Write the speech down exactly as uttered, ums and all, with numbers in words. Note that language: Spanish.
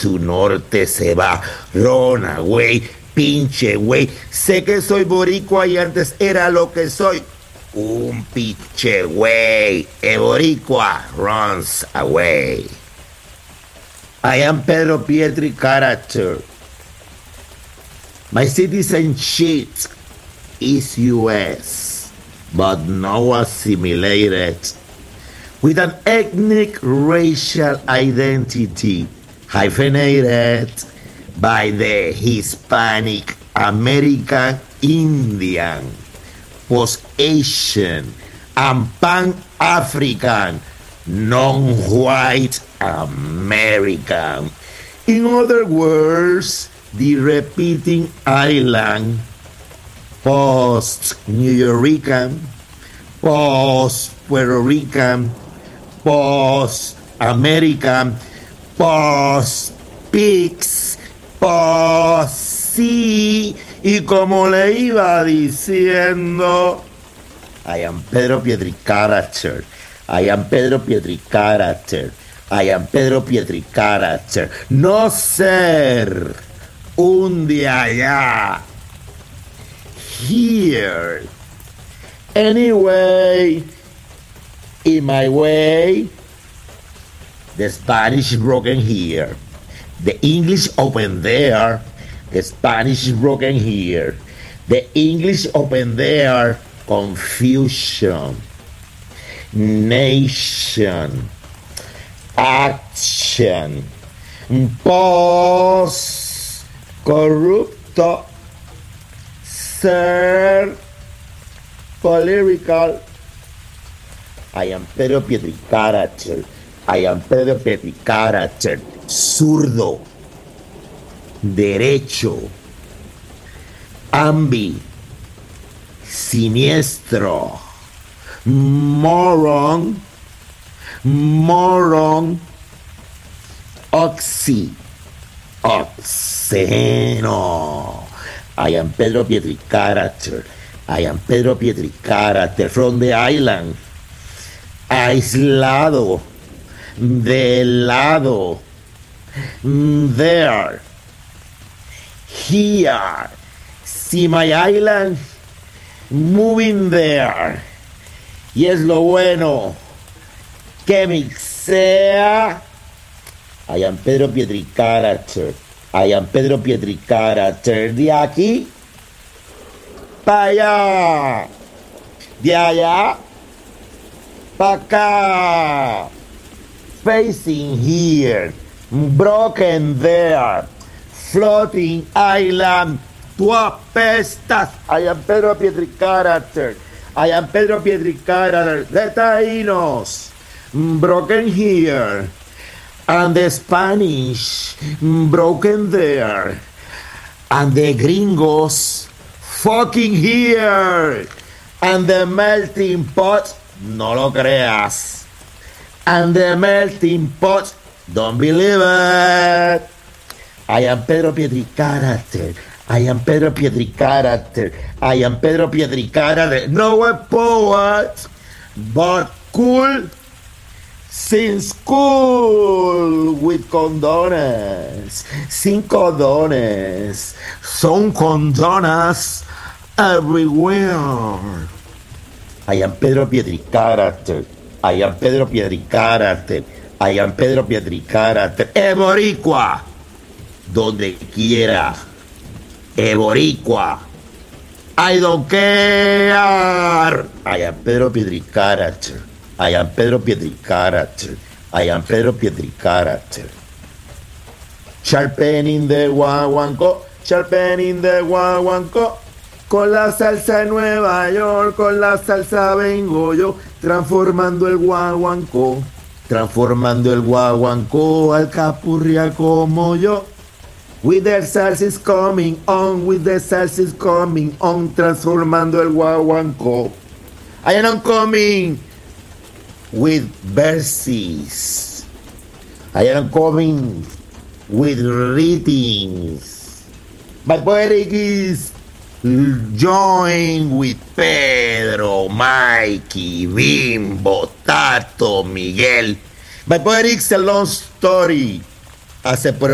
su norte se va. Rona, güey, pinche güey. Sé que soy boricua y antes era lo que soy. Un pinche güey. A boricua runs away. I am Pedro Pietri character. My citizenship is U S, but now assimilated with an ethnic racial identity hyphenated by the Hispanic American Indian, post-Asian, and Pan-African, non-white American. In other words, the repeating island, post-New Yorican, post-Puerto Rican, post-American, post-Pigs, post-Sea, y como le iba diciendo, I am Pedro Pietri character, I am Pedro Pietri character, I am Pedro Pietri character, no ser un de allá, here, anyway, in my way, the Spanish is broken here, the English open there, the Spanish is broken here, the English open there, confusion, nation, action, post, corrupto, ser, political. I am Pedro Pietri character. I am Pedro Pietri character. Zurdo, derecho, ambi, siniestro, moron, moron, oxy, obsceno. I am Pedro Pietri character. I am Pedro Pietri character from the island. Aislado, de lado, there, here, see my island, moving there. Y es lo bueno que mixea. I am Pedro Pietri character. I am Pedro Pietri character. De aquí para allá, de allá para acá, facing here, broken there, floating island. Tú apestas. I am Pedro Pietri character. I am Pedro Pietri character. The Taínos, broken here, and the Spanish, broken there, and the Gringos, fucking here, and the melting pot, no lo creas, and the melting pot, don't believe it. I am Pedro Pietri character. I am Pedro Pietri character. I am Pedro Pietri character. No a poet, but cool. Since school with condones, sin condones, son condonas everywhere. I am Pedro Pietri character. I am Pedro Pietri character. I am Pedro Pietri character. E boricua, donde quiera. E boricua. I don't care. I am Pedro Pietri character. I am Pedro Pietri character. I am Pedro Pietri character. Sharpen in the guaguanco, sharpen in the guaguanco. Con la salsa de Nueva York, con la salsa vengo yo, transformando el guaguanco, transformando el guaguanco al capurria como yo. With the salsa is coming on, with the salsa is coming on, transformando el guaguanco. I am coming with verses. I am coming with readings. My poetic is join with Pedro, Mikey, Bimbo, Tato, Miguel. My poetic is a long story. Hace